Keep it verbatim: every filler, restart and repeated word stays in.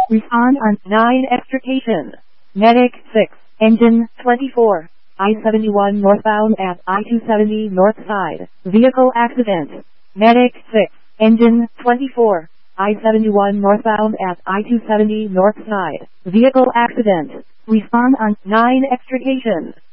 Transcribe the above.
Respond on nine extrication. Medic six, engine twenty-four. I seventy-one northbound at I two seventy north side. Vehicle accident. Medic six, engine twenty-four. I seventy-one northbound at I two seventy north side. Vehicle accident. Respond on nine extrication.